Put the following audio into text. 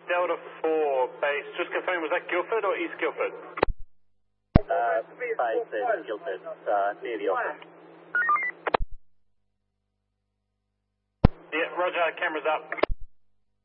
Delta 4 base, just confirm, was that Guildford or East Guildford? Base is Guildford, near the office. Yeah, roger, cameras up.